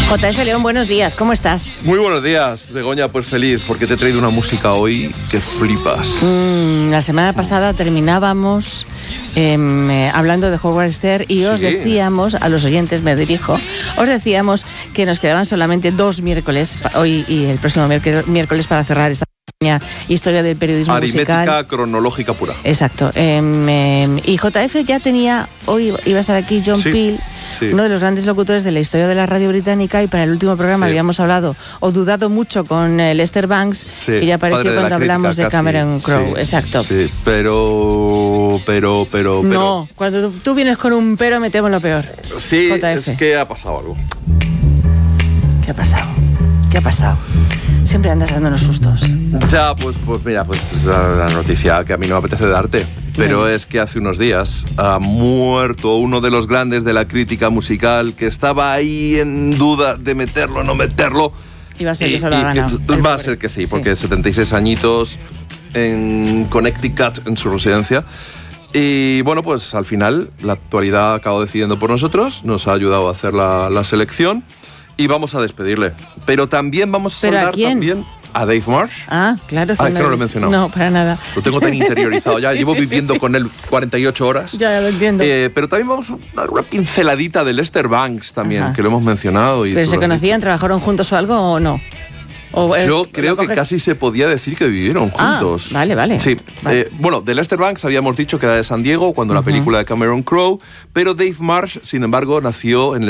JF León, buenos días, ¿cómo estás? Muy buenos días, Begoña, pues feliz, porque te he traído una música hoy que flipas. La semana pasada terminábamos hablando de Howard Stern y os decíamos, a los oyentes me dirijo, os decíamos que nos quedaban solamente 2 miércoles, hoy y el próximo miércoles para cerrar esta historia del periodismo aritmética musical. Cronológica pura. Exacto. Y JF ya tenía, hoy iba a estar aquí John Peel, uno de los grandes locutores de la historia de la radio británica, y para el último programa habíamos hablado o dudado mucho con Lester Banks, que ya apareció cuando hablamos de Cameron Crowe. Exacto. Sí, pero... No, cuando tú vienes con un pero metemos lo peor. Sí, JF. es que ha pasado algo. ¿Qué ha pasado? ¿Qué ha pasado? Siempre andas dándonos sustos. Ya, pues mira, pues es la noticia que a mí no me apetece darte. Pero es que hace unos días ha muerto uno de los grandes de la crítica musical, que estaba ahí en duda de meterlo o no meterlo. Y va a ser que se lo ha ganado. Va a ser que sí, porque 76 añitos en Connecticut, en su residencia. Y bueno, pues al final la actualidad ha acabado decidiendo por nosotros, nos ha ayudado a hacer la selección. Y vamos a despedirle. Pero también vamos a saludar también a Dave Marsh. Ah, claro. Es que no lo he mencionado. No, para nada. Lo tengo tan interiorizado ya. Llevo viviendo con él 48 horas. Ya lo entiendo. Pero también vamos a dar una pinceladita de Lester Banks también, que lo hemos mencionado. Y ¿pero se conocían, trabajaron juntos o algo o no? Yo creo que casi se podía decir que vivieron juntos. Vale. Sí. Vale. Bueno, de Lester Banks habíamos dicho que era de San Diego cuando la película de Cameron Crowe, pero Dave Marsh, sin embargo, nació en el